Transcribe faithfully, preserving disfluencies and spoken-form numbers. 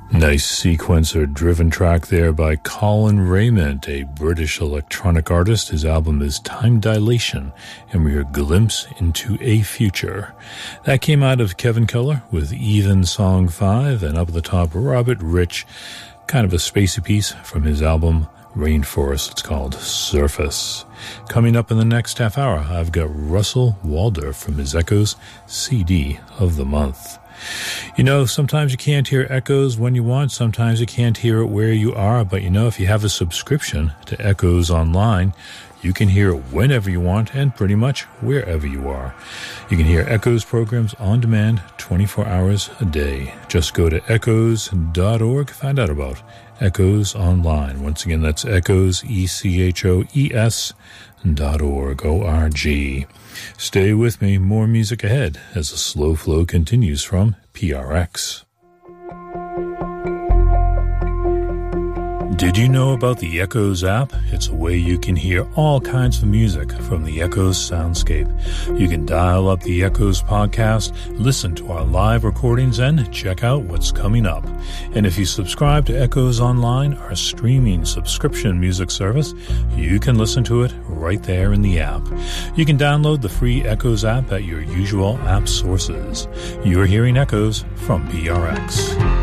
Nice sequencer-driven track there by Colin Raymond, a British electronic artist. His album is Time Dilation, and we hear Glimpse into a Future. That came out of Kevin Keller with Even Song five, and up at the top, Robert Rich, kind of a spacey piece from his album Rainforest. It's called Surface. Coming up in the next half hour, I've got Russell Walder from his Echoes C D of the Month. You know, sometimes you can't hear Echoes when you want, sometimes you can't hear it where you are, but you know, if you have a subscription to Echoes Online, you can hear it whenever you want and pretty much wherever you are. You can hear Echoes programs on demand twenty-four hours a day. Just go to echoes dot org, find out about Echoes Online. Once again, that's Echoes, E C H O E S dot org, O R G. Stay with me, more music ahead as the slow flow continues from P R X. Did you know about the Echoes app? It's a way you can hear all kinds of music from the Echoes soundscape. You can dial up the Echoes podcast, listen to our live recordings, and check out what's coming up. And if you subscribe to Echoes Online, our streaming subscription music service, you can listen to it right there in the app. You can download the free Echoes app at your usual app sources. You're hearing Echoes from P R X.